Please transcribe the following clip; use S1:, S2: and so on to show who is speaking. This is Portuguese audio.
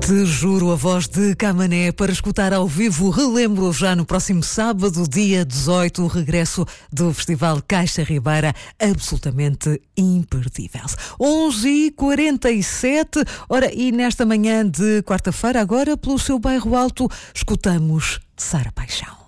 S1: Te juro, a voz de Camané para escutar ao vivo. Relembro já no próximo sábado, dia 18, o regresso do Festival Caixa Ribeira, absolutamente imperdível. 11h47, ora, e nesta manhã de quarta-feira, agora pelo seu bairro alto, escutamos Sara Paixão.